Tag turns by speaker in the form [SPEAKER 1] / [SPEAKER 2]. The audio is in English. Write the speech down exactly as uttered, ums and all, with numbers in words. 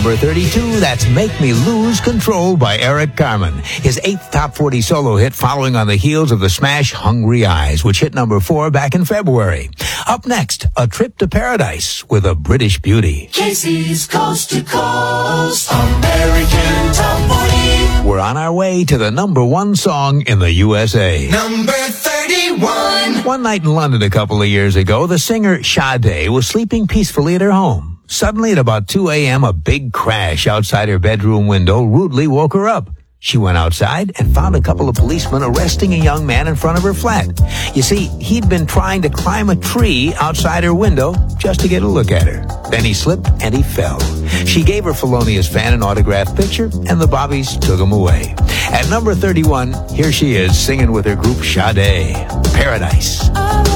[SPEAKER 1] number thirty-two, that's Make Me Lose Control by Eric Carmen. His eighth top forty solo hit following on the heels of the smash Hungry Eyes, which hit number four back in February. Up next, A Trip to Paradise with a British beauty.
[SPEAKER 2] Casey's Coast to Coast American Top forty.
[SPEAKER 1] We're on our way to the number one song in the U S A.
[SPEAKER 2] Number thirty-one.
[SPEAKER 1] One night in London a couple of years ago, the singer Sade was sleeping peacefully at her home. Suddenly, at about two a.m., a big crash outside her bedroom window rudely woke her up. She went outside and found a couple of policemen arresting a young man in front of her flat. You see, he'd been trying to climb a tree outside her window just to get a look at her. Then he slipped and he fell. She gave her felonious fan an autographed picture, and the bobbies took him away. At number thirty-one, here she is singing with her group Sade, Paradise.